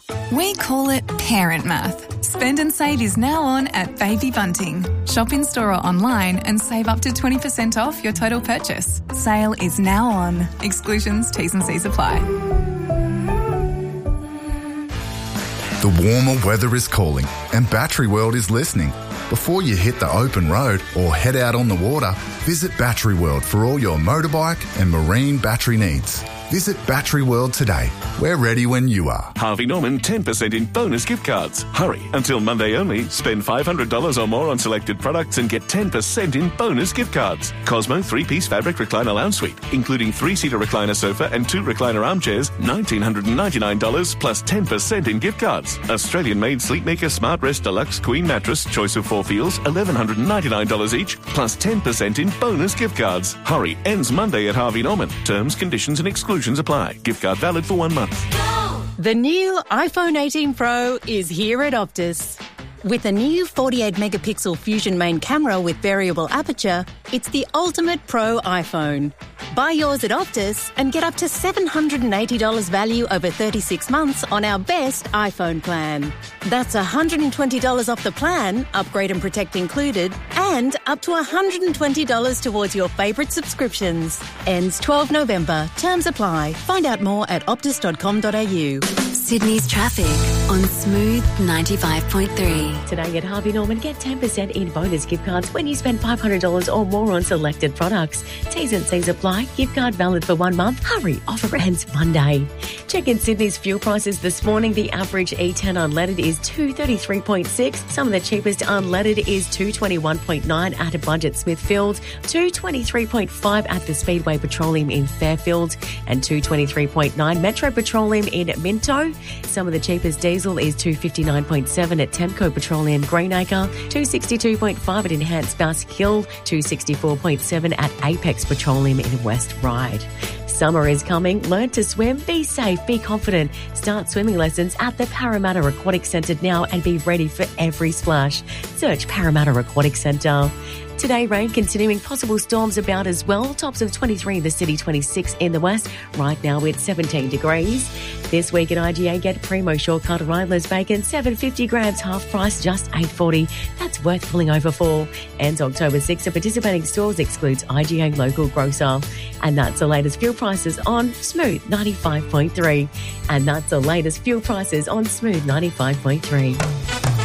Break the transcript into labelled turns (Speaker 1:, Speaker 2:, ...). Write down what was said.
Speaker 1: We call it parent math. Spend and Save is now on at Baby Bunting. Shop in store or online and save up to 20% off your total purchase. Sale is now on. Exclusions, T's and C's apply.
Speaker 2: The warmer weather is calling and Battery World is listening. Before you hit the open road or head out on the water, visit Battery World for all your motorbike and marine battery needs. Visit Battery World today. We're ready when you are.
Speaker 3: Harvey Norman 10% in bonus gift cards. Hurry, until Monday only. Spend $500 or more on selected products and get 10% in bonus gift cards. Cosmo 3-piece fabric recliner lounge suite, including 3-seater recliner sofa and 2 recliner armchairs, $1,999 plus 10% in gift cards. Australian-made Sleepmaker Smart Rest Deluxe Queen Mattress, choice of 4 feels, $1,199 each, plus 10% in bonus gift cards. Hurry, ends Monday at Harvey Norman. Terms, conditions and exclusions apply. Gift card valid for 1 month.
Speaker 4: The new iPhone 18 Pro is here at Optus. With a new 48-megapixel Fusion main camera with variable aperture, it's the ultimate pro iPhone. Buy yours at Optus and get up to $780 value over 36 months on our best iPhone plan. That's $120 off the plan, upgrade and protect included, and up to $120 towards your favourite subscriptions. Ends 12 November. Terms apply. Find out more at optus.com.au.
Speaker 5: Sydney's traffic on Smooth 95.3.
Speaker 6: Today at Harvey Norman, get 10% in bonus gift cards when you spend $500 or more on selected products. T's and C's apply. Gift card valid for 1 month. Hurry, offer ends Monday. Check in Sydney's fuel prices this morning. The average E10 unleaded is $2.33.6. Some of the cheapest unleaded is $2.21.9 at a budget Smithfield, $2.23.5 at the Speedway Petroleum in Fairfield, and $2.23.9 Metro Petroleum in Minto. Some of the cheapest diesel is $2.59.7 at Temco Petroleum Greenacre, $2.62.5 at Enhanced Bask Hill, $2.64.7 at Apex Petroleum in West Ryde. Summer is coming. Learn to swim. Be safe. Be confident. Start swimming lessons at the Parramatta Aquatic Centre now and be ready for every splash. Search Parramatta Aquatic Centre. Today, rain continuing, possible storms about as well. Tops of 23 in the city, 26 in the west. Right now it's 17 degrees. This week at IGA, get Primo Shortcut Ryler's bacon, 750 grams, half price, just $8.40. That's worth pulling over for. Ends October 6 at participating stores, excludes IGA local grocer. And that's the latest fuel prices on Smooth 95.3. And that's the latest fuel prices on Smooth 95.3.